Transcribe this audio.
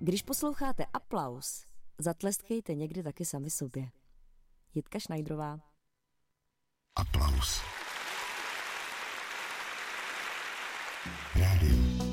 Když posloucháte Aplaus, zatleskejte někdy taky sami sobě. Jitka Šnajdrová. Aplaus. Rádio